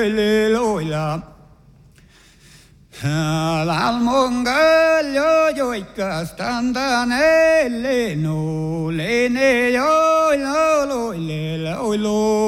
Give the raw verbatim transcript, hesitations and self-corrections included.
le loila. Al mongallo yo castanda nelle no le ne yo lo lo le lo